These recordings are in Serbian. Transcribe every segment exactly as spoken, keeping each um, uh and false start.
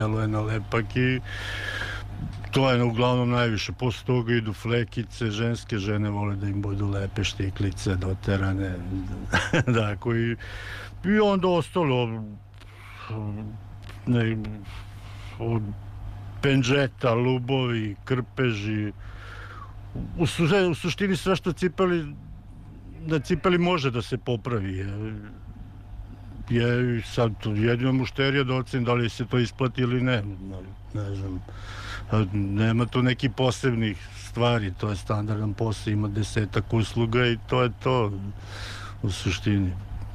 deluje na lepak i to je uglavnom najviše. Posle toga idu flekice, ženske žene vole da im budu lepe štiklice, doterane, tako i, i onda ostalo ne, od penđeta, lubovi, krpeži, u, su, u suštini sve što cipeli, na cipeli može da se popravi. Je, je sad jedina mušterija da ocenim da li se to isplati ili ne, ne znam. Nema tu nekih posebnih stvari, to je standardan posao, ima desetak usluga i to je to u suštini.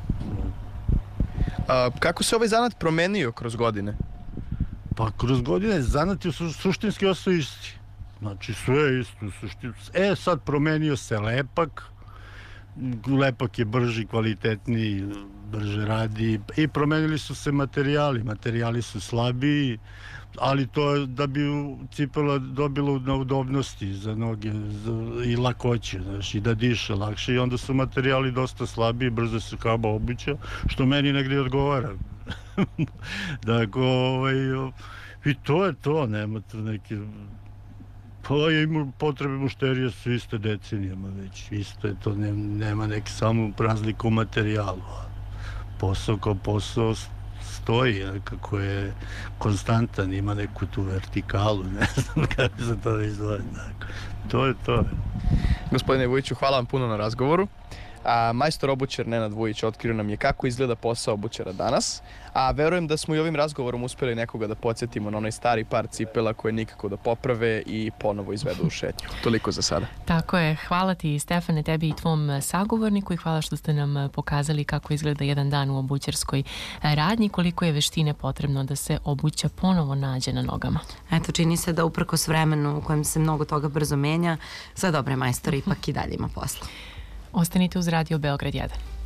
A, kako se ovaj zanat promenio kroz godine? Pa kroz godine zanat je su, suštinski ostao isti. Znači sve je isto. Suštin... E sad promenio se lepak, lepak je brži, kvalitetniji, brže radi i promenili su se materijali, materijali su slabiji, ali to je da bi cipela dobila na udobnosti za noge za, i lakoće, znaš, i da diše lakše i onda su materijali dosta slabiji, brzo se kaba obuća, što meni negdje odgovara. Dakle, ovaj, i to je to, nema tu neke... Pa ima potrebe mušterija su iste decenijama već, isto je to, nema neke samo razlike u materijalu. Posao kao posao stoji, kako je konstantan, ima neku tu vertikalu, ne znam kako se to izgleda. To je to. Gospodine Vujiću, hvala vam puno na razgovoru. A, majstor obućar Nenad Vujić otkrio nam je kako izgleda posao obućara danas, a verujem da smo i ovim razgovorom uspjeli nekoga da podsjetimo na onaj stari par cipela koje nikako da poprave i ponovo izvedu u šetnju. Toliko za sada. Tako je. Hvala ti, Stefane, tebi i tvom sagovorniku i hvala što ste nam pokazali kako izgleda jedan dan u obućarskoj radnji, koliko je veštine potrebno da se obuća ponovo nađe na nogama. Eto, čini se da uprkos vremenu u kojem se mnogo toga brzo menja, za dobre majstore ipak i dalje ima posla. Ostanite uz Radio Beograd jedan.